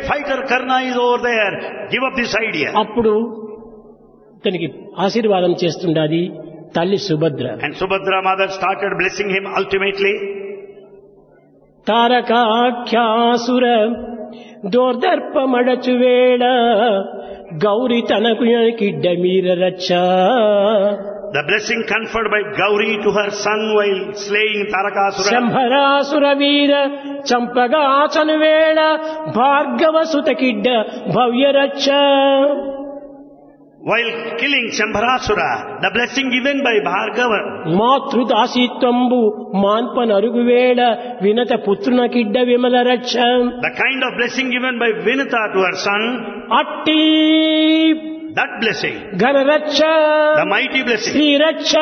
fighter Karna is over there. Give up this idea. అప్పుడు తనకి ఆశీర్వాదం చేస్తుండాది తల్లి Subhadra. And Subhadra mother started blessing him ultimately. తారకాఖ్యాసుర దోర్దర్పమడచువేళ Gauri తనకు కిడ్డమీర రక్ష. The blessing conferred by Gauri to her son while slaying Tarakasura. శంభరాసుర వీర చంపగాచను వేళ భార్గవ సుత కిడ్డ భవ్య రక్ష. While killing Shambharasura, the blessing given by Bhargava. మాతృదాసీత్వంబు మాన్పనరుగు వేళ వినత పుత్రున కిడ్డ విమల రక్ష. The kind of blessing given by Vinata to her son. అట్టి That blessing. ఘనరక్ష The mighty blessing. Sriraksha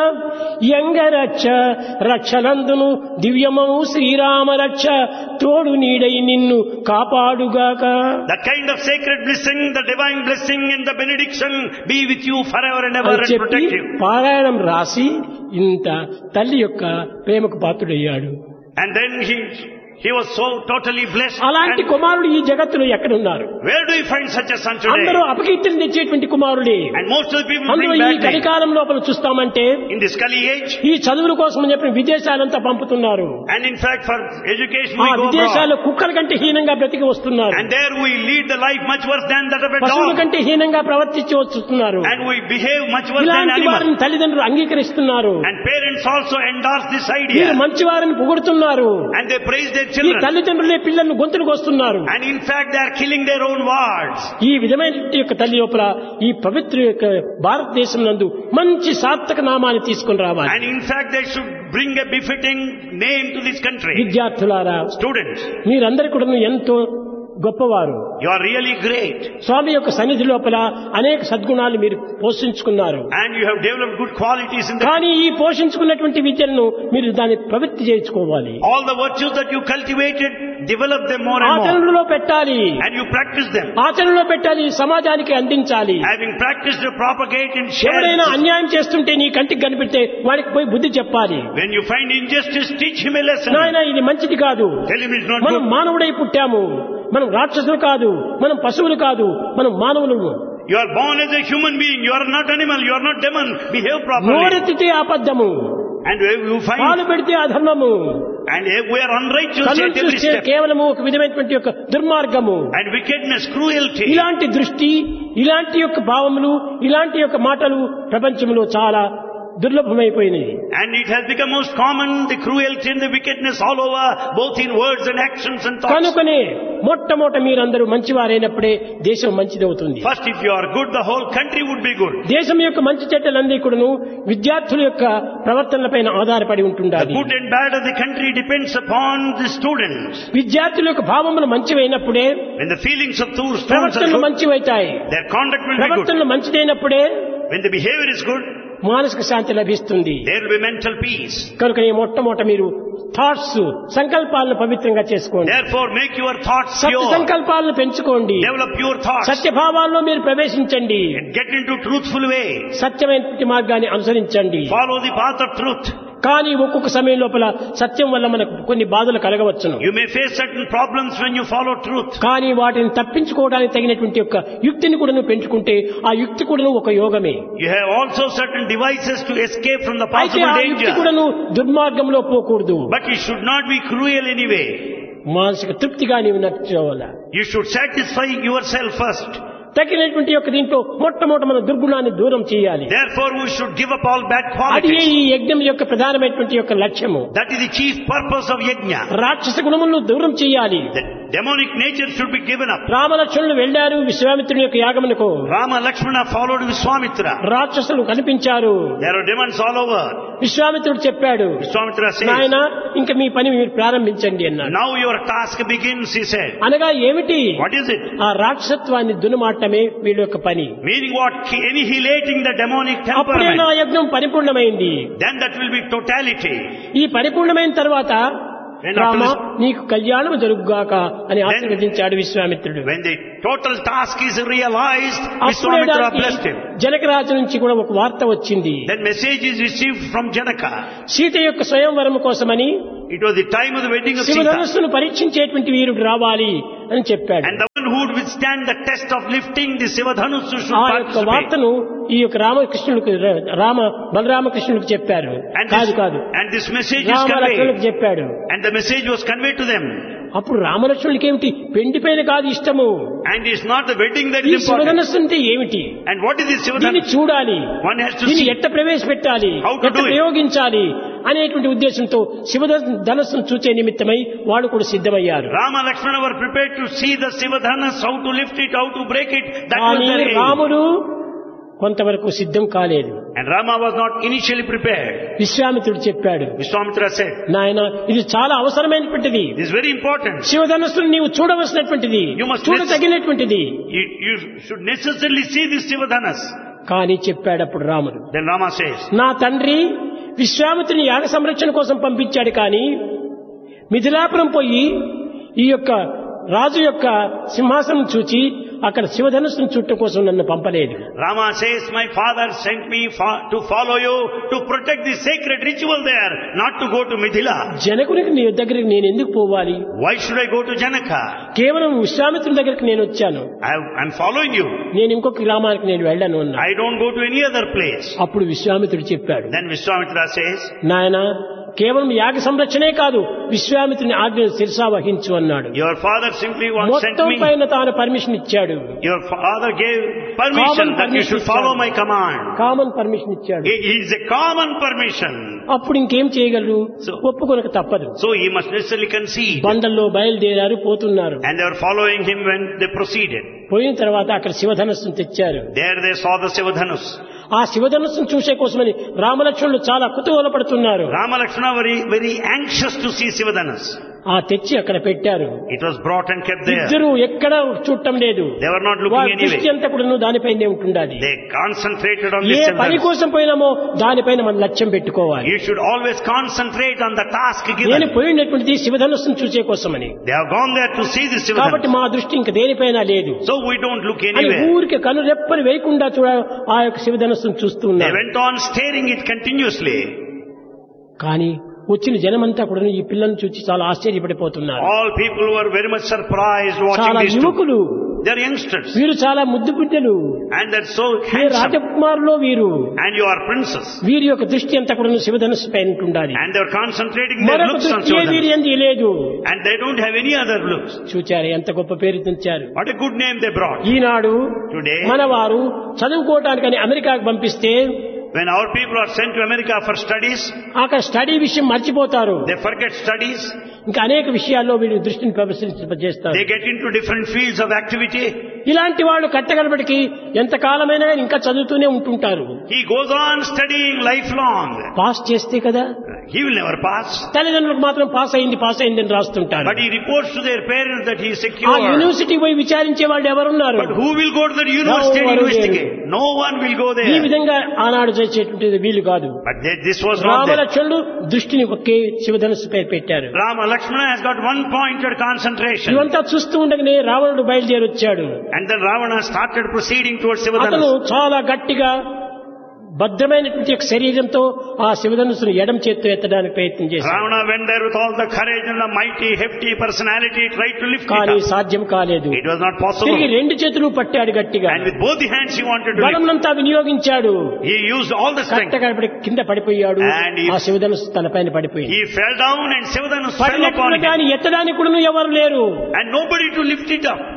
యంగరక్ష రక్షలందును దివ్యమము Srirama రక్ష తోడు నీడై నిన్ను కాపాడుగాక. The kind of sacred blessing, the divine blessing and the benediction be with you forever and ever and చెప్పి protect you. పారాయణం రాసి ఇంత తల్లి యొక్క ప్రేమకు పాత్రుడయ్యాడు. And then he was so totally blessed. అలాంటి కుమారుడు ఈ జగత్తులో ఎక్కడున్నారు? Where do we find such a son today? అందరూ అపకీర్తిని తెచ్చేటువంటి కుమారుడే. And most of the people అందులో bring ఈ bad name. కలికాలం లోపల చూస్తామంటే In this Kali age, ఈ చదువుల కోసం అని చెప్పి విదేశాలంతా పంపుతున్నారు. and in fact for education ఆ we go విదేశాల్లో abroad. కుక్కల కంటే హీనంగా బ్రతికి వస్తున్నారు. And there we lead the life much worse than that of a పశువుల dog. కంటే హీనంగా ప్రవర్తించి వస్తున్నారు. And we behave much worse than ఇలాంటి వారిని animals. తల్లిదండ్రులు అంగీకరిస్తున్నారు. And parents also endorse this వీరు idea. మంచి వారిని పొగుడుతున్నారు. And they praise their ఈ children. తల్లిదండ్రులే పిల్లలను గొంతులకు వస్తున్నారు. And in fact they are killing their own wards. ఈ విధమైన యొక్క తల్లి లోపల ఈ పవిత్ర యొక్క భారతదేశం నందు మంచి సార్థక నామాన్ని తీసుకుని రావాలి. And in fact they should bring a befitting name to this country. విద్యార్థులారా, Students, మీరందరూ కూడా ఎంతో గొప్పవారు. you are really great. స్వామి యొక్క సన్నిధి లోపల అనేక సద్గుణాలు మీరు పోషించుకున్నారు. And you have developed good qualities in the... కానీ ఈ పోషించుకున్నటువంటి విద్యలను మీరు దాన్ని ప్రవృత్తి చేసుకోవాలి. All the virtues that you cultivated, develop them more and more. ఆచరణలో పెట్టాలి. And you practice them. ఆచరణలో పెట్టాలి, సమాజానికి అందించాలి. Having practiced to propagate and share. ఎవరైనా అన్యాయం చేస్తుంటే నీ కంటికి కనిపెడితే వాడికి పోయి బుద్ధి చెప్పాలి. When you find injustice, teach him a lesson. నాయన ఇది మంచిది కాదు. Tell him it's not మనం good. మానవుడై పుట్టాము. మనం రాక్షసులు కాదు, మనం పశువులు కాదు, మనం మానవులు. You are born as a human being. You are not animal. You are not demon. Behave properly. నోరెత్తితే అబద్ధము, And you పాలు find... పెడితే అధర్మము, And we are unrighteous కన్నులు at every చూస్తే step. కేవలము ఒక విధమైనటువంటి యొక్క దుర్మార్గము. And wickedness, cruelty. ఇలాంటి దృష్టి, ఇలాంటి యొక్క భావములు, ఇలాంటి యొక్క మాటలు ప్రపంచంలో చాలా దుర్లభమైపోయినాయి. And it has become most common, the cruelty and the wickedness all over, both in words and actions and thoughts. కనుకనే మొట్టమొదట మీరందరూ మంచివారైనప్పుడే దేశం మంచిదవుతుంది. First, if you are good, the whole country would be good. దేశం యొక్క మంచి చెడ్డలన్నీ కూడాను విద్యార్థుల యొక్క ప్రవర్తనలపైన ఆధారపడి The ఉంటుండాలి. good and bad of the country depends upon the students. విద్యార్థుల యొక్క భావములు మంచివైనప్పుడే When the feelings of those students are ప్రవర్తనలు good, మంచివైతాయి. their conduct will be good. ప్రవర్తనలు మంచిదైనప్పుడే When the behavior is good, మానసిక శాంతి లభిస్తుంది. there will be mental peace. కనుక ఈ మొట్టమొదట మీరు థాట్స్, సంకల్పాలను పవిత్రంగా చేసుకోండి. Therefore, make your thoughts Satya pure. సంకల్పాలను పెంచుకోండి. Develop your thoughts. సత్యభావాల్లో మీరు ప్రవేశించండి. And get into truthful way. సత్యమైన మార్గాన్ని అనుసరించండి. Follow the path of truth. కానీ ఒక్కొక్క సమయం లోపల సత్యం వల్ల మనకు కొన్ని బాధలు కలగవచ్చును. You may face certain problems when you follow truth. కానీ వాటిని తప్పించుకోవడానికి తగినటువంటి యొక్క యుక్తిని కూడా నువ్వు పెంచుకుంటే ఆ యుక్తి కూడా ఒక యోగమే. You have also certain devices to escape from the అయితే possible ఆ యుక్తి danger. కూడా నువ్వు దుర్మార్గంలో పోకూడదు. But you should not be cruel anyway. మానసిక తృప్తిగా నీవు నడుచుకోవాలి. You should satisfy yourself first. తగినటువంటి యొక్క దీంట్లో మొట్టమొదట మన దుర్గుణాన్ని దూరం చేయాలి. Therefore, we should give up all bad అది qualities. ఈ యజ్ఞం యొక్క ప్రధానమైనటువంటి యొక్క లక్ష్యము. That is the chief purpose of yajna. రాక్షస గుణములను దూరం చేయాలి. The demonic nature should be given up. రామలక్ష్మణులు వెళ్లారు విశ్వామిత్రుని యొక్క యాగమునకు. Rama Lakshmana followed Vishwamitra. రాక్షసులు కనిపించారు. There are demons all over. విశ్వామిత్రుడు చెప్పాడు, Vishwamitra says, నాయన ఇంక మీ పని మీరు ప్రారంభించండి అన్నాడు. now your task begins, he said. అనగా ఏమిటి? What is it? ఆ రాక్షసత్వాన్ని దునుమాటమే వీళ్ళ యొక్క పని. Meaning what? Annihilating the demonic అప్పుడే నా temperament. యజ్ఞం పరిపూర్ణమైంది. Then that will be totality. ఈ పరిపూర్ణమైన తర్వాత When రామ after నీకు కళ్యాణం జరుగుగాక అని ఆశీర్వదించాడు విశ్వామిత్రుడు. When the total task is realized, అప్పుడే Vishwamitra దానికి blessed him. జనకరాజు నుంచి కూడా ఒక వార్త వచ్చింది. Then message is received from Janaka. Sita యొక్క స్వయంవరం కోసమని It was the time of the wedding of Sita. శివధనుస్సును పరీక్షించేటువంటి వీరుడు రావాలి అని చెప్పాడు. And the who would withstand the test of lifting the Sivadhanusu should ఆ యొక్క participate. వార్తను ఈ యొక్క రామకృష్ణులకు బలరామకృష్ణులకు చెప్పారు. కాదు And this message is రామలక్ష్మణులకు conveyed. చెప్పాడు. And the message was conveyed to them. అప్పుడు రామలక్ష్మణులకి ఏమిటి, పెండి పైన కాదు ఇష్టము, And it's not the wedding that ఈ is important. శివధనస్సు అంటే ఏమిటి, And what is this దీన్ని Sivadhanusu? చూడాలి, One has to దీన్ని see. ఎట్ట ప్రవేశపెట్టాలి, How to ఎట్ట do it. ప్రయోగించాలి అనేటువంటి ఉద్దేశంతో శివధనస్సును చూచే నిమిత్తమై వాళ్ళు కూడా సిద్ధమయ్యారు. Rama Lakshmana were prepared to see the Sivadhanas, how to lift it, how to break it. That was కానీ their aim. రాముడు కొంతవరకు సిద్ధం కాలేదు. And Rama was not initially prepared. విశ్వామిత్రుడు చెప్పాడు, Vishwamitra said, నాయన ఇది చాలా అవసరమైనటువంటిది, this is very important. శివధనస్సును నీవు చూడవలసినటువంటిది, You must చూడదగినటువంటిది. You should necessarily see this Sivadhanas. కానీ చెప్పాడు అప్పుడు రాముడు, Then Rama says, నా తండ్రి విశ్వామిత్రుని యాగ సంరక్షణ కోసం పంపించాడు, కానీ మిథిలాపురం పోయి ఈ యొక్క రాజు యొక్క సింహాసనం చూచి అక్కడ శివధనుస్సును చుట్టం కోసం నన్ను పంపలేదు. Rama says, my father sent me to follow you to protect the sacred ritual there, not to go to Mithila. జనకునికి నీ దగ్గరికి నేను ఎందుకు పోవాలి? Why should I go to Janaka? కేవలం విశ్వామిత్రుని దగ్గరికి నేను వచ్చాను, I'm following you. నేను ఇంకొక గ్రామానికి నేను వెళ్ళను అన్నా. I don't go to any other place. అప్పుడు విశ్వామిత్రుడు చెప్పాడు, Then Vishwamitra says, నాయన కేవలం యాగ సంరక్షణే కాదు, విశ్వామిత్రుని ఆజ్ఞను శిరసా వహించు అన్నాడు. your father simply once sent మొత్తం me. పైన తాను పర్మిషన్ ఇచ్చాడు. Your father gave permission that you should follow my command. Common permission ఇచ్చాడు. It is a common permission. అప్పుడు ఇంకేం చేయగలరు, ఒప్పుకొనక తప్పదు. So he must necessarily concede. బండల్లో బయలుదేరారు, పోతున్నారు. And they were following him when they proceeded. పోయిన తర్వాత అక్కడ శివధనస్సును తెచ్చారు. There they saw the Sivadhanus. ఆ శివధనస్సును చూసే కోసమని రామలక్ష్మణులు చాలా కుతూహలపడుతున్నారు. Rama Lakshmana were very anxious to see Sivadhanas. ఆ తెచ్చి అక్కడ పెట్టారు. It was brought and kept there. ఇద్దరు ఎక్కడ చూడటం లేదు. They were not looking వారి anyway. దృష్టి అంతా కూడా దానిపైనే ఉంటుండాలి. They concentrated on A this పని Sivadhanas. కోసం పోయినామో దానిపైన మన లక్ష్యం పెట్టుకోవాలి. You should always concentrate on the task నేను given. పోయినటువంటిది శివధనస్సును చూసే కోసమని. They have gone there to see the కాబట్టి Sivadhanas. మా దృష్టి ఇంక దేనిపైన లేదు. So we don't look అని anywhere. ఊరికి కను రెప్పని వేయకుండా చూడ ఆ యొక్క శివధనస్సును చూస్తూ They ఉన్నారు. went on staring it continuously. కానీ వచ్చిన జనమంతా కూడా ఈ పిల్లల్ని చూసి చాలా ఆశ్చర్యపడిపోతున్నారు. All people were very much surprised watching చాలా these two. యువకులు, They are youngsters. వీరు చాలా ముద్దు బిడ్డలు, And they're so వీరు handsome. రాజకుమారులో వీరు. And you are princess. వీరి యొక్క దృష్టి అంతా కూడా శివధనస్సు పైన ఉండాలి. And they're concentrating their మరొక looks on దృష్టి వీరి Sivadhanas. ఎందు లేదు. And they don't have any other looks. చూచారు ఎంత గొప్ప పేరు తెచ్చారు. What a good name they brought. Eenadu Today, మన వారు చదువుకోవటానికని అమెరికాకు పంపిస్తే when our people are sent to America for studies, అక్కడ స్టడీ విషయం మర్చిపోతారు. they forget studies. ఇంకా అనేక విషయాల్లో వీరు దృష్టిని ప్రదర్శించేస్తారు. They get into different fields of activity. ఇలాంటి వాళ్ళు కట్టగలబడికి ఎంత కాలమైనా ఇంకా చదువుతూనే ఉంటుంటారు. He goes on studying lifelong. Pass చేస్తే కదా, He will never pass. తల్లిదండ్రులకు మాత్రం పాస్ అయింది అని రాస్తుంటారు. But he reports to their parents that he is ఆ secure. యూనివర్సిటీ పోయి విచారించే వాళ్ళు ఎవరున్నారు? But who will go to the university and investigate? No one will go ఈ there. విధంగా ఆనాడు చేసేటువంటిది వీలు కాదు. But this was not there. రామలక్ష్మణుడు దృష్టిని ఒకే శివధనస్సు పేరు పెట్టారు. Rama Lakshmana has got one pointed concentration. ఇవంతా చూస్తూ ఉండగానే రావణుడు బయలుదేరి వచ్చాడు. And then Ravana started proceeding towards అతను Sivadhanas. చాలా గట్టిగా భద్రమైనటువంటి యొక్క శరీరంతో ఆ శివధనుసును ఎడం చేత్తో ఎత్తడానికి ప్రయత్నం చేశాడు. Ravana went there with all the courage and the mighty, hefty personality, tried to lift కానీ it up. సాధ్యం కాలేదు. It was not possible. తిరిగి రెండు చేతులు పట్టాడు గట్టిగా. And with both the hands he wanted to lift. బలమంతా వినియోగించాడు. He used all the strength. కట్టగడపడి కింద పడిపోయాడు. And he- ఆ శివధనుసు తన పైన పడిపోయింది. He fell down and Sivadhanas fell upon పడినప్పుడు him. కానీ ఎత్తడానికి కూడా ఎవరు లేరు. And nobody to lift it up.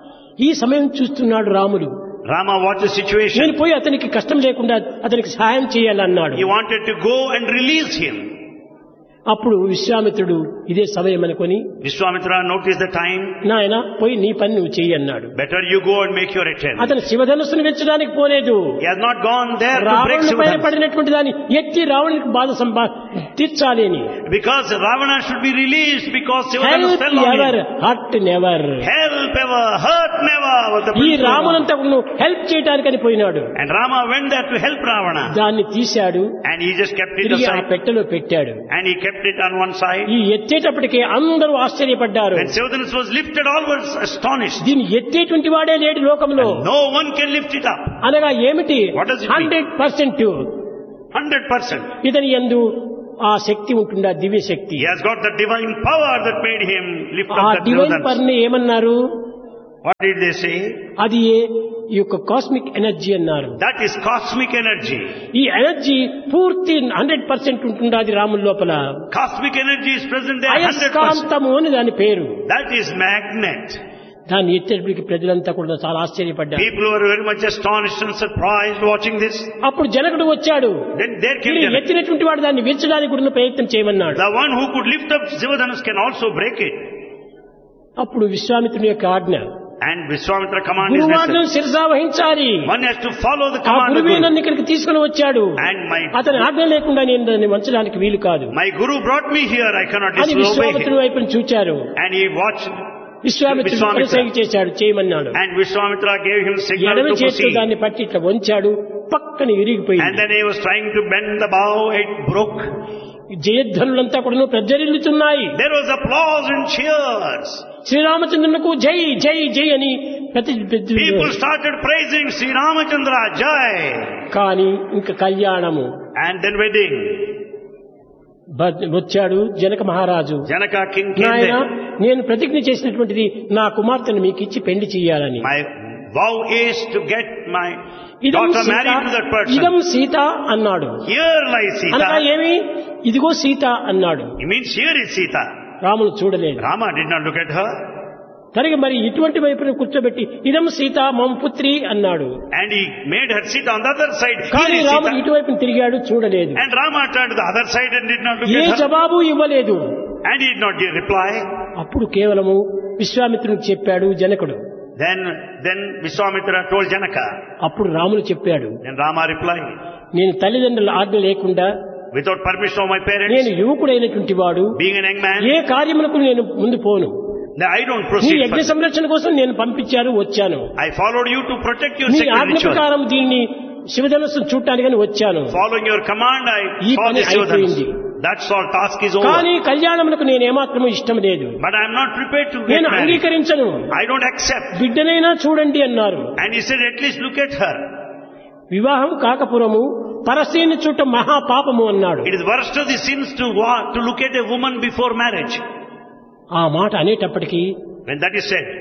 ఈ సమయం చూస్తున్నాడు రాముడు. Rama watched the నేను situation. పోయి అతనికి కష్టం లేకుండా అతనికి సహాయం చేయాలన్నాడు. He wanted to go and release him. అప్పుడు విశ్వామిత్రుడు ఇదే సమయం అనుకొని, Vishwamitra noticed the time. నాయన పోయి నీ పని నువ్వు చెయ్యి అన్నాడు. Better you go and make your attempt. అతను శివధనుస్సును వెచ్చడానికి పోలేదు. He has not gone there to break రావణుని పైన Sivadhanas. పడినటువంటి దాన్ని ఎత్తి రావణునికి బాధ తీర్చాలి అని. Because Ravana should be released because Sivadhanas help fell on ever him. Hurt never. Help ever, hurt never was the ఈ principle. రామునంతా హెల్ప్ చేయడానికని పోయినాడు. And Rama went there to help Ravana. దాన్ని తీశాడు, And he just kept it తిరిగి ఆ aside. పెట్టెలో పెట్టాడు. And he kept it on one side. ఈ ఎత్తేటప్పటికే అందరూ ఆశ్చర్యపడ్డారు. When Sivadhanas was lifted, all were astonished. దీన్ని ఎత్తేటువంటి వాడే లేడు లోకంలో. No one can lift it up. అనగా ఏమిటి? What does it mean? 100% 100%. ఇతని యందు ఆ శక్తి ఉంటుందా, దివ్య శక్తి. He has got the divine power that made him lift ఆ up the divine Sivadhanas. Power ని ఏమన్నారు? What did they say? అది ఈ యొక్క కాస్మిక్ ఎనర్జీ అన్నారు. That is cosmic energy. ఈ ఎనర్జీ పూర్తి 100% ఉంటుండాది రాముల లోపల. Cosmic energy is present there 100%. అయస్కాంతము అని దాని పేరు. That is magnet. దాన్ని ఎత్తేటప్పటికి ప్రజలంతా కూడా చాలా ఆశ్చర్యపడ్డారు. People were very much astonished and surprised watching this. అప్పుడు జనకుడు వచ్చాడు. Then there came Janaka. ఎత్తినటువంటి వాడు దాన్ని విరచడానికి కూడా ప్రయత్నం చేయమన్నాడు. The one who could lift up Shivadhanus can also break it. అప్పుడు విశ్వామిత్రుని యొక్క ఆజ్ఞ. And Vishwamitra command is గురువాజ్ఞను necessary. శిరసా వహించాలి. One has to follow the ఆ command of గురువే Guru. నన్ను ఇక్కడికి తీసుకుని వచ్చాడు. And అతని ఆజ్ఞ లేకుండా నేను దాన్ని వంచడానికి వీలు కాదు my Guru brought me here. I cannot అని disobey విశ్వామిత్రుని him. వైపుని చూచారు. And he watched. విశ్వామిత్రుడు పరిసైగ చేశాడు, చేయమన్నాడు. And Vishwamitra gave him signal ఎడమ to చేతితో proceed. దాన్ని పట్టి ఇట్లా వంచాడు, పక్కన And విరిగిపోయింది. then he was trying to bend the bow. It broke. జయధ్వనులంతా కూడా ప్రజ్వరిల్లుతున్నాయి. There was applause and cheers. శ్రీరామచంద్రునికి జై జై జై అని People started praising Sri Ramachandra Jai. కానీ ఇంకా కళ్యాణము. And then wedding. వచ్చాడు జనక మహారాజు. Janaka king came నాయన, there. నేను ప్రతిజ్ఞ చేసినటువంటిది నా కుమార్తెను మీకు ఇచ్చి పెళ్లి చేయాలని. My vow is to get my ఇదం daughter Sita, married to that person. ఇదం సీత అన్నాడు. Here lies అనగా Sita. ఏమి, ఇదిగో సీత అన్నాడు. It means here is Sita. రాముడు చూడలేదు. Rama did not look at her. తనకి మరి ఇటువంటి వైపున కూర్చోబెట్టి ఇదం సీత మమ పుత్రి అన్నాడు. And he made her sit on the other side. కానీ Here is రాముడు Sita. ఇటువైపున తిరిగాడు, చూడలేదు. And Rama turned to the other side and did not look A at her. జవాబు ఇవ్వలేదు. And he did not reply. అప్పుడు కేవలము విశ్వామిత్రునికి చెప్పాడు జనకుడు. Then Vishwamitra told Janaka. అప్పుడు రాముడు చెప్పాడు, Then Rama replied, నేను తల్లిదండ్రుల ఆజ్ఞ లేకుండా, without permission of my parents, నేను యువకుడైనటువంటి వాడు, being an young man, ఏ కార్యములకు నేను ముందు పోను. I don't నీ proceed యజ్ఞ further. సంరక్షణ కోసం నేను పంపించారు, వచ్చాను. I followed you to protect your నీ sacred ఆజ్ఞ ritual. ప్రకారం దీన్ని శివధనస్సును చూడటానికని వచ్చాను. Following your command, I ఈ saw పని this Shivadhanus. అయిపోయింది. That's all, task is over. కానీ కళ్యాణములకు నేను ఏమాత్రము ఇష్టం లేదు. But I am not prepared to get నేను married. అంగీకరించను. I don't accept. బిడ్డనైనా చూడండి అన్నారు. And he said, at least look at her. వివాహం కాకపురము పరస్త్రీని చూడటం మహాపాపము అన్నాడు. It is worst of the sins to look at a woman before marriage. ఆ మాట అనేటప్పటికీ When that is said,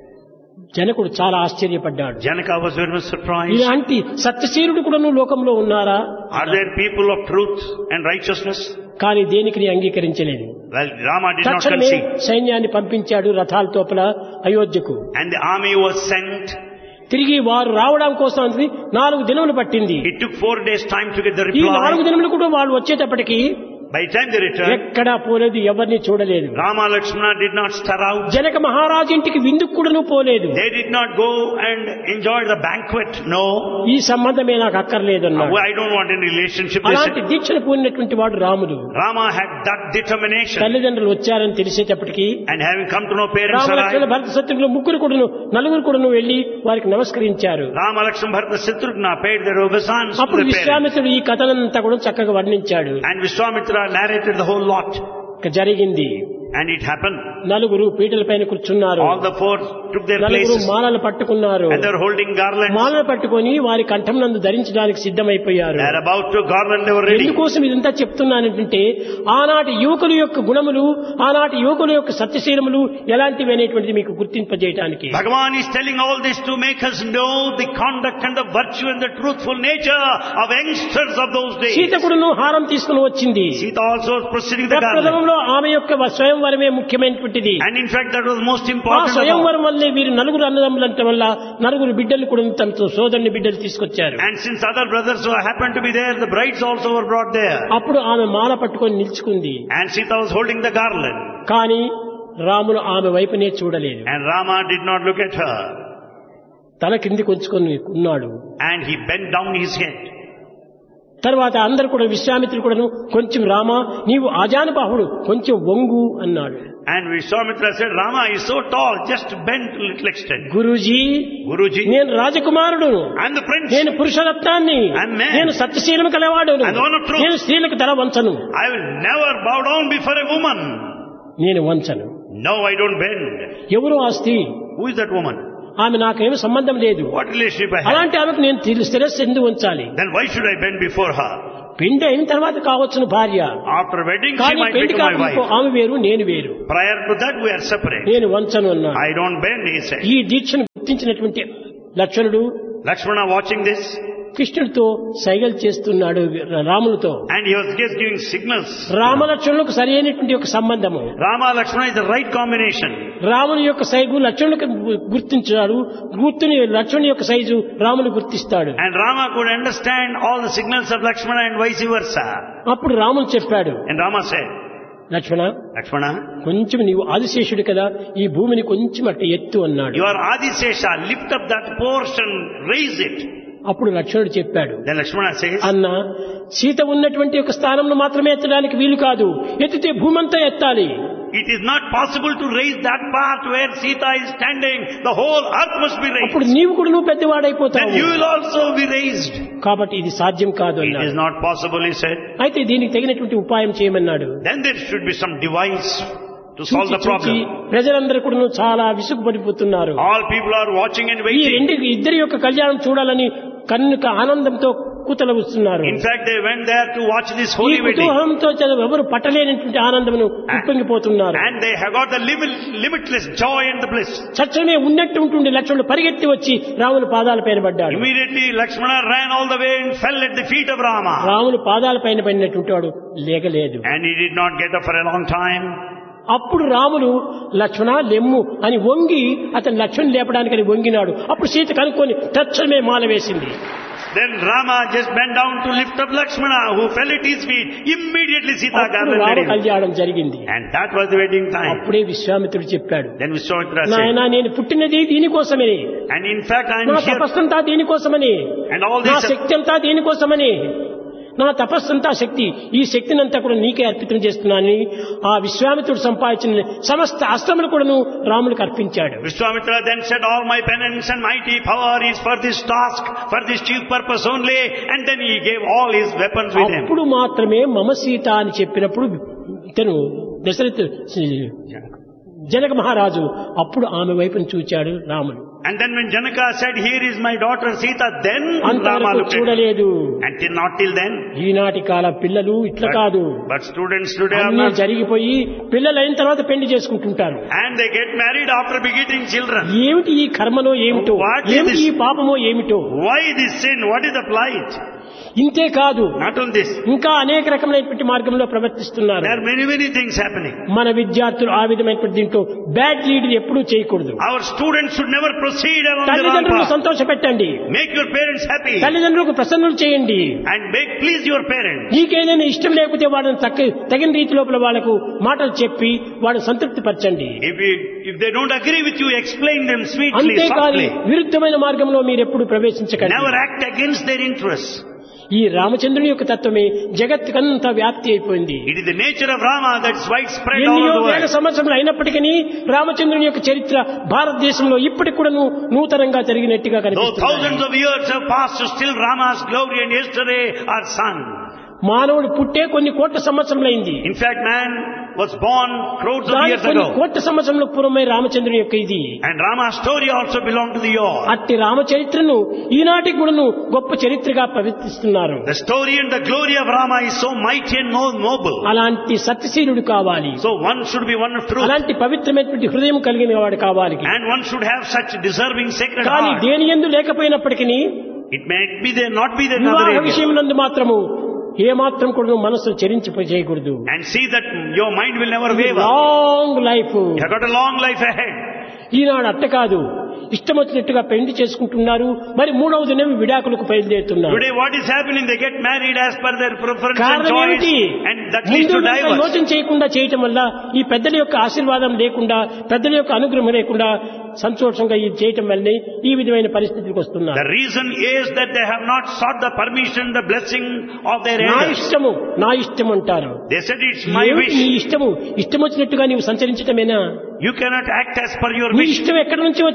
జనకుడు చాలా ఆశ్చర్యపడ్డాడు. Janaka was very much surprised. ఇలాంటి సత్యశీలుడు కూడా లోకంలో ఉన్నారా? Are there people of truth and righteousness? కానీ దేనికి అంగీకరించలేదు. Well, Rama did not తక్షణమే concede. సైన్యాన్ని పంపించాడు రథాల తోపల అయోధ్యకు. And the army was sent. తిరిగి వారు రావడం కోసం 4 దినములు పట్టింది. It took 4 days time to get the ఈ 4 reply. దినములు కూడా వాళ్ళు వచ్చేటప్పటికి By the time they returned, ఎక్కడా పోలేదు, ఎవరిని చూడలేదు. Rama Lakshmana did not stir out. Janaka మహారాజు ఇంటికి విందుకు కూడా పోలేదు. They did not go and enjoy the banquet. No. ఈ సంబంధమే నాకు అక్కర్లేదన్నాడు. I don't want any relationship with అలాంటి it. దీక్షను పూనినటువంటి వాడు రాముడు. Rama had that determination. తల్లిదండ్రులు వచ్చారని తెలిసేటప్పటికి And having come to know parents Rama Lakshmana alive, భరత శత్రుఘ్నులు నలుగురు కూడాను వెళ్లి వారికి నమస్కరించారు. Rama Lakshmana Bharata Shatrugna paid their obeisance to అప్పుడు the parents. విశ్వామిత్రుడు ఈ కథనంతా కూడా చక్కగా వర్ణించాడు. And Vishwamitra narrated the whole lot. జరిగింది. And it happened. నలుగురు పీటల పైన కూర్చున్నారు. All the 4 took their నలుగురు places. మాలలు పట్టుకున్నారు. And they were holding garlands. మాలలు పట్టుకొని వారి కంఠం నందు ధరించడానికి సిద్ధమైపోయారు. They are about to garland, they were ready. ఎందుకోసం ఇదంతా చెప్తున్నానంటే ఆనాటి యువకుల యొక్క గుణములు, ఆనాటి యువకుల యొక్క సత్యశీలములు ఎలాంటివి అనేటువంటిది మీకు గుర్తింపజేయడానికి. Bhagavan is telling all this to make us know the conduct and the virtue and the truthful nature of youngsters of those days. Sita కూడాను హారం తీసుకుని వచ్చింది. Sita also was proceeding the garland. ప్రథమంలో ఆమె యొక్క స్వయంవరమే ముఖ్యమైనటువంటిది. And in fact that was most ఆ important. స్వయంవరం వల్లే వీరు నలుగురు అన్నదమ్ములంట వల్ల నలుగురు బిడ్డలు కూడా తమతో సోదరుని బిడ్డలు తీసుకొచ్చారు. And since other brothers who happened to be there, the brides also were brought there. అప్పుడు ఆమె మాల పట్టుకొని నిల్చుకుంది. And Sita was holding the garland. కానీ రాముడు ఆమె వైపునే చూడలేదు. And Rama did not look at her. తల కింది కొంచుకొని ఉన్నాడు. And he bent down his head. తర్వాత అందరు కూడా విశ్వామిత్రుడు కూడాను కొంచెం రామ నీవు ఆజానుబాహుడు కొంచెం వంగు అన్నాడు. And Vishwamitra said, Rama is so tall, just bend to little extent. Guruji, Guruji, నేను రాజకుమారుడు, I'm the prince. నేను పురుషరత్నాన్ని, I'm man. నేను సత్యశీలం కలవాడు, I'm the one of truth. నేను స్త్రీలకు తల వంచను. I will never bow down before a woman. నేను వంచను. No, I don't bend. ఎవరు ఆ స్త్రీ? Who is that woman? ఆమె నాకేమి సంబంధం లేదు. What relationship I have? అలాంటి ఆమెకు నేను శిరస్సు ఎందుకు ఉంచాలి? Then why should I bend before her? పెండి అయిన తర్వాత కావచ్చును భార్య, After wedding, she కానీ might పెండి become my కాక wife. ఆమె వేరు నేను వేరు, Prior to that, we are separate. నేను వంచను అన్నాడు. I don't bend, he said. ఈ దీక్షను గుర్తించినటువంటి లక్ష్మణుడు Lakshmana watching this, కృష్ణుడితో సైగలు చేస్తున్నాడు రాములతో. and he was just giving signals. రామలక్ష్మణులకు సరి అయినటువంటి ఒక సంబంధము. Rama Lakshmana is the right combination. రాముని యొక్క సైజు లక్ష్మణులకు గుర్తించాడు, గుర్తుని లక్ష్మణుని యొక్క సైజు రాముని గుర్తిస్తాడు. And Rama could understand all the signals of Lakshmana and vice versa. అప్పుడు రాముడు చెప్పాడు, And Rama said, Lakshmana Lakshmana, కొంచెం నీవు ఆదిశేషుడు కదా, ఈ భూమిని కొంచెం అట్ట ఎత్తు అన్నాడు. you are Adisesha, lift up that portion, raise it. అప్పుడు లక్ష్మణుడు చెప్పాడు, Then Lakshmana says, అన్న సీత ఉన్నటువంటి ఒక స్థానంలో మాత్రమే ఎత్తడానికి వీలు కాదు, ఎత్తితే భూమంతా ఎత్తాలి. it is not possible to raise that part where Sita is standing. The whole earth must be అప్పుడు raised. నీవు కూడా నువ్వు Then పెద్దవాడైపోతావు, you will also be raised. కాబట్టి ఇది సాధ్యం కాదు It అన్నాడు. is not possible, he said. అయితే దీనికి తగినటువంటి ఉపాయం చేయమన్నాడు. Then there should be some device to solve చూచి the చూచి problem. ప్రజలందరూ కూడా చాలా విసుగుపడిపోతున్నారు. All people are watching and ఈ waiting. ఇద్దరి యొక్క కళ్యాణం చూడాలని కన్నుక ఆనందంతో కూతల వస్తున్నారు. In fact, they went there to watch this ఈ holy wedding. కుతూహలంతో ఎవరు పట్టలేనటువంటి ఆనందమును ఉప్పొంగిపోతున్నారు. And they have got the limitless joy and the bliss. చచ్చమే ఉన్నట్టు ఉంటుండే లక్ష్మణుడు పరిగెత్తి వచ్చి రాముని పాదాల పైన పడ్డాడు. Immediately Lakshmana ran all the way and fell at the feet of Rama. రాముని పాదాల పైన పడినటువంటి వాడు లేగలేదు. And he did not get up for a long time. అప్పుడు రాముడు లక్ష్మణ లెమ్ము అని వంగి అతను లక్ష్మణ్ లేపడానికని వంగినాడు. అప్పుడు సీత కనుక్కొని తక్షణమే మాల వేసింది. Then Rama just bent down to lift up Lakshmana, who fell at his feet. Immediately Sita అప్పుడు రామ gathered him. కళ్యాణం జరిగింది. And that was the wedding time. అప్పుడే విశ్వామిత్రుడు చెప్పాడు, Then Vishwamitra said, నాయనా నేను పుట్టినది దీనికోసమని, and in fact I am నా here, తపస్సంతా దీనికోసమని, and all నా this, శక్తి అంతా దీనికోసమని, నా తపస్సంతా శక్తి, ఈ శక్తినంతా కూడా నీకే అర్పితం చేస్తున్నానని ఆ విశ్వామిత్రుడు సంపాదించిన సమస్త అస్త్రములు కూడాను రాముడికి అర్పించాడు. Vishwamitra then said, all my penance and mighty power is for this task, for this chief purpose only, and then he gave all his weapons with him. అప్పుడు మాత్రమే మమ సీత అని చెప్పినప్పుడు ఇతను దశరథ జనక మహారాజు అప్పుడు ఆమె వైపును చూచాడు రాముడు. And then when Janaka said, here is my daughter Sita, then Rama అంతవరకు looked at him. చూడలేదు. Until not till then. ఈనాటి కాల పిల్లలు ఇట్లా కాదు, But students today are అన్నీ not. జరిగిపోయి పిల్లలు అయిన తర్వాత పెళ్లి చేసుకుంటుంటారు. And they get married after begetting children. ఏమిటి ఈ కర్మలో ఏమిటో, What is ఏమిటి this? ఈ పాపమో ఏమిటో. Why this sin? What is the plight? ఇంతే కాదు, Not only this. ఇంకా అనేక రకమైనటువంటి మార్గంలో ప్రవర్తిస్తున్నారు. There are many things happening. మన విద్యార్థులు ఆ విధమైనటువంటి దీంట్లో బ్యాడ్ లీడ్ ఎప్పుడూ చేయకూడదు. Our students should never proceed along the wrong తల్లిదండ్రులకు path. సంతోష పెట్టండి, Make your parents happy. తల్లిదండ్రులకు ప్రసన్నులు చేయండి. And please your parents. నీకేదైనా ఇష్టం లేకపోతే వాళ్ళని తగిన రీతి లోపల వాళ్ళకు మాటలు చెప్పి వాళ్ళని సంతృప్తి పరచండి. If they don't agree with you, explain them sweetly, అంతేకాని softly. విరుద్ధమైన మార్గంలో మీరు ఎప్పుడు ప్రవేశించకండి. Never act against their interests. ఈ రామచంద్రుని యొక్క తత్వమే జగత్తుకంతా వ్యాప్తి అయిపోయింది. It is the nature of Rama that's widespread all ఎన్నో over the వేల world. సంవత్సరములు అయినప్పటికీ రామచంద్రుని యొక్క చరిత్ర భారతదేశంలో ఇప్పటికి కూడా నూతనంగా జరిగినట్టుగా Though కనిపిస్తుంది. thousands of years have passed, still Rama's glory and yesterday are sung. మానవుడు పుట్టే కొన్ని కోట్ల సంవత్సరములైంది. In fact, man was born crores of దాని years కొన్ని ago. కోట్ల సంవత్సరముల పూర్వమే రామచంద్రుని యొక్క ఇది. And Rama's story also belonged to the yore. అట్టి రామచరిత్రను ఈనాటికి కూడాను గొప్ప చరిత్రగా ప్రవర్తిస్తున్నారు. The story and the glory of Rama is so mighty and noble. అలాంటి సత్యశీలుడు కావాలి, So one should be one of truth. అలాంటి పవిత్రమైనటువంటి హృదయం కలిగిన వాడు కావాలి. And one should have such deserving sacred కానీ heart. దేని యందు లేకపోయినప్పటికీ It may be there, not be there in వివాహ other areas. విషయం నందు మాత్రము ఏ మాత్రం కూడా మనసు చెరించి చేయకూడదు. And see that your mind will never waver. Long life. You have got a long life ahead. ఈనాడు అట్ట కాదు, ఇష్టం వచ్చినట్టుగా పెళ్లి చేసుకుంటున్నారు, మరి మూడవ దినం విడాకులకు బయలుదేరుతున్నారు. Today what is happening? They get married as per their preference and కారణం choice. ఏమిటి? And that leads ముందు to divorce. యోచన చేయకుండా చేయటం వల్ల, ఈ పెద్దల యొక్క ఆశీర్వాదం లేకుండా, పెద్దల యొక్క అనుగ్రహం లేకుండా సంతోషంగా ఇది చేయటం వల్లే ఈ విధమైన పరిస్థితికి వస్తున్నారు. The reason is that they have not sought the permission, the blessing of their నా elders. ఇష్టము, నా ఇష్టం అంటారు. They said it's my ఏమిటి wish. నీ ఇష్టము? ఇష్టం వచ్చినట్టుగా నీవు సంచరించటమేనా? You cannot act as per your నీ wish. ఇష్టం ఎక్కడి నుంచి వచ్చింది?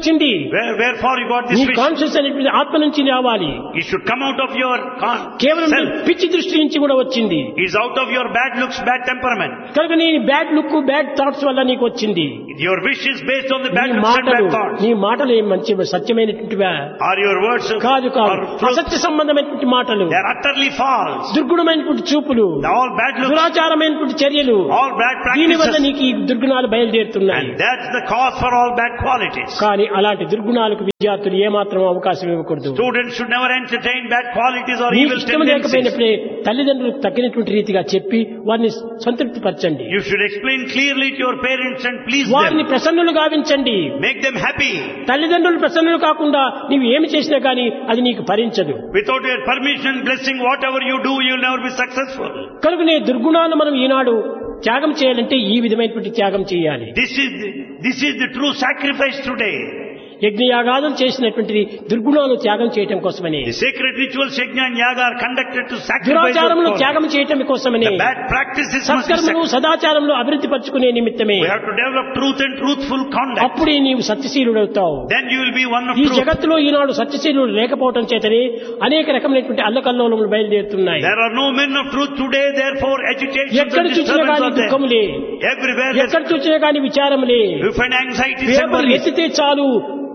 Wherefore you got నీ this wish? కాన్షియస్ అనేటువంటి ఆత్మ నుంచి రావాలి. It should come out of your కేవలం self. పిచ్చి దృష్టి నుంచి కూడా వచ్చింది. It's out of your bad looks, bad temperament. కనుక నీ బ్యాడ్ లుక్ బ్యాడ్ థాట్స్ వల్ల నీకు వచ్చింది. Your wish is based on the bad నీ looks and మాటలు bad thoughts. నీ మాటలు ఏం మంచి సత్యమైనటువంటివా? Are your words కాదు కాదు, or truth? అసత్య సంబంధమైనటువంటి మాటలు, They are utterly false. దుర్గుణమైనటువంటి చూపులు, They're all bad looks, దురాచారమైనటువంటి చర్యలు, all bad దీని వల్ల practices. నీకు ఈ దుర్గుణాలు బయలుదేరుతున్నాయి. And that's the cause for all bad qualities. కానీ అలాంటి దుర్గుణాలకు విద్యార్థులు ఏమాత్రం అవకాశం ఇవ్వకూడదు. Students should never entertain bad qualities or నీకు evil ఇష్టం tendencies. లేకపోయినప్పుడే తల్లిదండ్రులకు తగినటువంటి రీతిగా చెప్పి వారిని సంతృప్తి పరచండి. You should explain clearly to your parents and please వారిని them. ప్రసన్నులు గావించండి. Make them happy. తల్లిదండ్రులు ప్రసన్నులు కాకుండా నీవు ఏమి చేసినా కానీ అది నీకు ఫలించదు. Without your permission, blessing, whatever you do, you'll never be successful. కనుకనే దుర్గుణాలు మనం ఈనాడు త్యాగం చేయాలంటే ఈ విధమైనటువంటి త్యాగం చేయాలి. This is the true sacrifice today. యజ్ఞయాగాదులు చేసినటువంటిది దుర్గుణాలు త్యాగం చేయటం కోసమని, The sacred rituals, yajna and yaga, are conducted to sacrifice దురాచారములు those త్యాగం చేయటం కోసమని, The bad practices must be సత్కర్మలు సదాచారంలో అభివృద్ధి పరచుకునే నిమిత్తమే. We have to develop truth and truthful conduct. అప్పుడే నీవు సత్యశీలుడవుతావు. Then you will be one of ఈ truth. జగత్తులో ఈనాడు సత్యశీలుడు లేకపోవటం చేతనే అనేక రకమైనటువంటి అల్లకల్లోలములు బయలుదేరుతున్నాయి. There are no men of truth today, therefore agitation ఎక్కడ and చూసినా disturbance కానీ are there. దుఃఖములే, Everywhere ఎక్కడ చూసినా కానీ విచారములే. you find anxieties and పేపర్లు worries. ఎత్తితే చాలు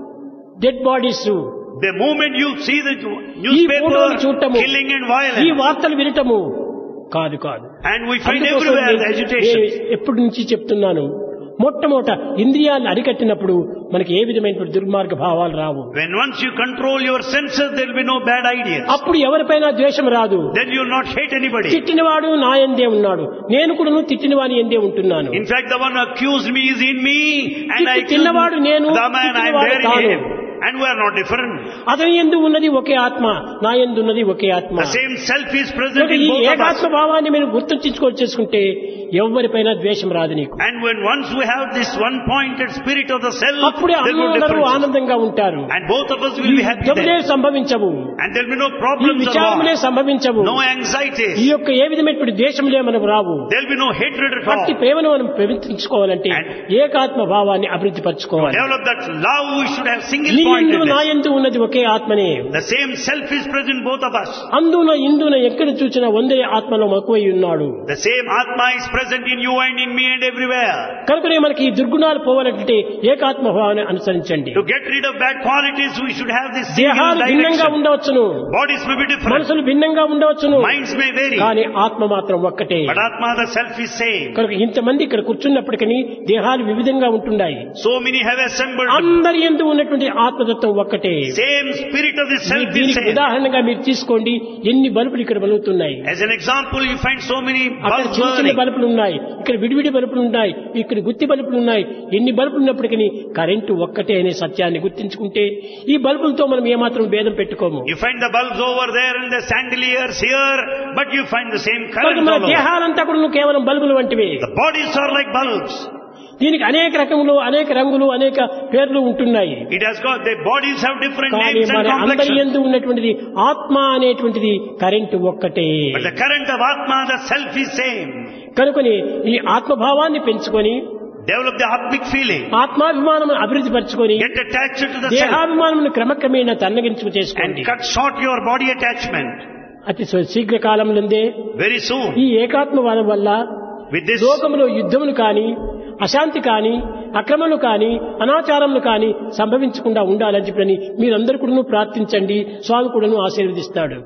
dead bodies, The moment you see the ఈ ఫోటోలు newspaper, చూడటము, killing and ఈ violence, వార్తలు వినటము కాదు కాదు. and we find అందుకోసం everywhere the నేను agitation. ఎప్పటి నుంచి చెప్తున్నాను, మొట్టమొదట ఇంద్రియాలను అరికట్టినప్పుడు మనకి ఏ విధమైనటువంటి దుర్మార్గ భావాలు రావు. When once you control your senses, there will be no bad ideas. అప్పుడు ఎవరిపైన ద్వేషం రాదు. Then you will not hate anybody. తిట్టినవాడు నా యందే ఉన్నాడు, నేను కూడా తిట్టినవాని యందే ఉంటున్నాను. In fact, the one who accused me is in me, and I accuse తిన్నవాడు నేను, the man I am తిట్టినవాడు there in తాను. him. And we are not different. అతని యందు ఉన్నది ఒకే ఆత్మ, నా యందు ఉన్నది ఒకే ఆత్మ. The same self is present in ఈ both of us. ఏకాత్మ భావాన్ని మీరు గుర్తుంచుకొచ్చేసుకుంటే ఎవరిపైన ద్వేషం రాదు నీకు. And when once we have this one-pointed spirit of the self, అప్పుడే there will be అందరూ difference. ఆనందంగా ఉంటారు. And both of us will be happy యుద్ధములే then. సంభవించవు, And there will be no ఈ problems or విచారములే war. సంభవించవు, No anxieties. ఈ యొక్క ఏ విధమైనటువంటి ద్వేషములే మనకు రావు. There will be no hatred at all. అట్టి ప్రేమను మనం పెంచుకోవాలంటే ఏకాత్మ భావాన్ని అభివృద్ధి పరచుకోవాలి. Develop that love, we should have నీ యందు single-pointedness. నా యందు ఉన్నది ఒకే ఆత్మనే. The same self is present both of us. అందున ఇందున ఎక్కడ చూసినా వందే ఆత్మలో మక్కువై ఉన్నాడు. The same Atma is present in you and in me and everywhere. కనుకనే మనకి ఈ దుర్గుణాలు పోవాలంటే ఏకాత్మ భావాన్ని అనుసరించండి. To get rid of bad qualities, we should have this single దేహాలు భిన్నంగా direction. ఉండవచ్చును, Bodies may be different. మనసులు భిన్నంగా ఉండవచ్చును, Minds may vary. కానీ ఆత్మ మాత్రం ఒక్కటే. But Atma, the self, is same. కనుక ఇంతమంది ఇక్కడ కూర్చున్నప్పటికీ దేహాలు వివిధంగా ఉంటున్నాయి. So many have assembled. అందరి యందు ఉన్నటువంటి ఆత్మతత్వం ఒక్కటే. Same spirit of the self is దీనికి same. ఉదాహరణగా మీరు తీసుకోండి, ఎన్ని బల్బులు ఇక్కడ వెలుగుతున్నాయి. As an example, you find so many అక్కడ bulbs చిన్న చిన్న burning. బల్బులు ఉన్నాయి, ఇక్కడ విడివిడి బల్బులు ఉన్నాయి, ఇక్కడ గుత్తి బల్బులు ఉన్నాయి. ఎన్ని బల్బులు ఉన్నప్పటికీ కరెంటు ఒక్కటే అనే సత్యాన్ని గుర్తించుకుంటే ఈ బల్బులతో మనం ఏమాత్రం భేదం పెట్టుకోము. You find the bulbs over there and the chandeliers here, but you find the same current మన all over. దేహాలంతా కూడా కేవలం బల్బులు వంటివి. The bodies are like bulbs. దీనికి అనేక రకములు, అనేక రంగులు, అనేక పేర్లు ఉంటున్నాయి. It has got, the bodies have different కానీ names and మన అందరి complexions. యందు ఉన్నటువంటిది ఆత్మ అనేటువంటిది కరెంటు ఒక్కటే. But the current of Atma, the self, is same. కనుకొని ఈ ఆత్మభావాన్ని పెంచుకొని Develop the Atmic feeling. ఆత్మాభిమానం అభివృద్ధి పరచుకొని Get attached to the self. దేహాభిమానమును క్రమక్రమేణా తన్నగించుకు చేసుకోండి. And cut short your body attachment. అతి శీఘ్రకాలంలోందే Very soon. ఈ ఏకాత్మవాదం వల్ల With this, లోకంలో యుద్ధములు కాని, అశాంతి కాని, అక్రమములు కాని, అనాచారములు కాని సంభవించకుండా ఉండాలని చెప్పని మీరందరూ కూడా ప్రార్థించండి. స్వామి కూడాను ఆశీర్వదిస్తాడు.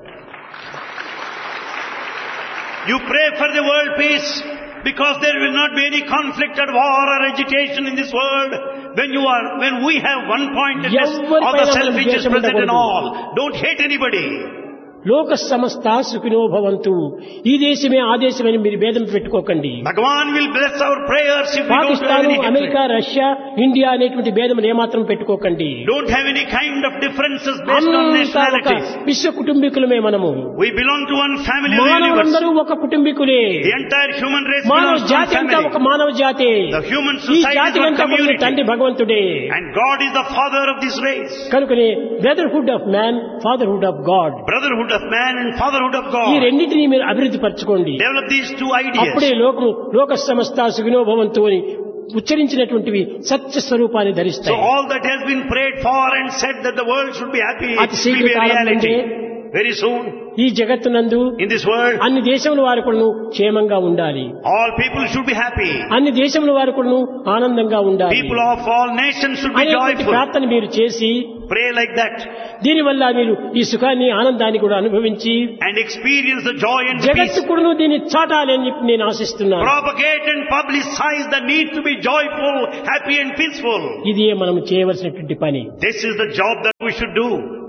you pray for the world peace, because there will not be any conflict or war or agitation in this world. When we have one pointedness of the self which is present in all. Don't hate anybody. లోక సమస్త సుఖినో భవంతు. ఈ దేశమే ఆ దేశమని మీరు భేదం పెట్టుకోకండి. Bhagavan will bless our prayers if we don't have Pakistan, any hatred. America, Russia, India అనేటువంటి భేదములు ఏమాత్రం పెట్టుకోకండి. Don't have any kind of differences based on అంతా ఒక nationalities. విశ్వ కుటుంబీకులమే మనము. We belong to one family of the universe. మానవులందరూ ఒక కుటుంబీకులే. The entire human race మానవ belongs to one జాతి అంతా ఒక family. మానవ జాతే. The human ఈ society is జాతి one అంతా కూడా community. తండ్రి భగవంతుడే. And God is the father of this race. కనుకనే brotherhood of man, fatherhood of God, Brotherhood of man and fatherhood of ఈ God. రెండింటినీ మీరు అభివృద్ధి పరచుకోండి. Develop these two ideas. అప్పుడే లోక సమస్త సుఖినో భవంతు అని ఉచ్చరించినటువంటివి సత్య స్వరూపాన్ని So ధరిస్తాయి. all that has been prayed for and said that the world should be happy అతి will be a శీఘ్రకాలంలోనే reality. Very soon ఈ జగత్తునందు in this world, అన్ని దేశముల వారు కూడాను క్షేమంగా ఉండాలి, all people should be happy. అన్ని దేశముల వారు కూడాను ఆనందంగా ఉండాలి People of all nations should be అనేటువంటి joyful. ప్రార్థన మీరు చేసి Pray like that దీనివల్ల మీరు ఈ సుఖాన్ని ఆనందాన్ని కూడా అనుభవించి and experience the joy and the జగత్తు peace. కూడాను దీన్ని చాటాలి అని చెప్పి నేను ఆశిస్తున్నాను. Propagate and publicize the need to be joyful, happy and peaceful. ఇది మనం చేయవలసినటువంటి పని. This is the job that we should do.